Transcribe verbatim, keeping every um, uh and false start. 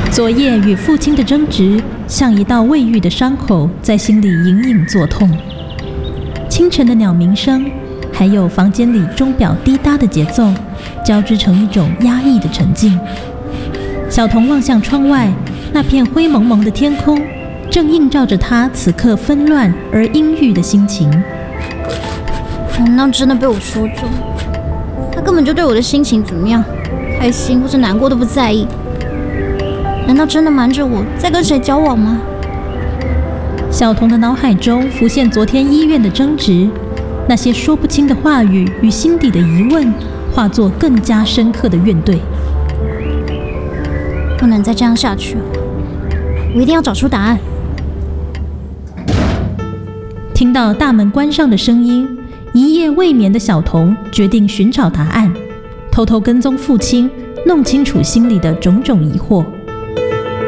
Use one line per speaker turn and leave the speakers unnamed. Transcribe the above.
昨夜与父亲的争执，像一道未愈的伤口，在心里隐隐作痛。清晨的鸟鸣声，还有房间里钟表滴答的节奏，交织成一种压抑的沉静。小童望向窗外，那片灰蒙蒙的天空，正映照着他此刻纷乱而阴郁的心情。
难道真的被我说中？他根本就对我的心情怎么样，开心或是难过都不在意。难道真的瞒着我在跟谁交往吗？
小童的脑海中浮现昨天医院的争执，那些说不清的话语与心底的疑问，化作更加深刻的怨怼。
不能再这样下去，我一定要找出答案。
听到大门关上的声音，一夜未眠的小童决定寻找答案，偷偷跟踪父亲，弄清楚心里的种种疑惑。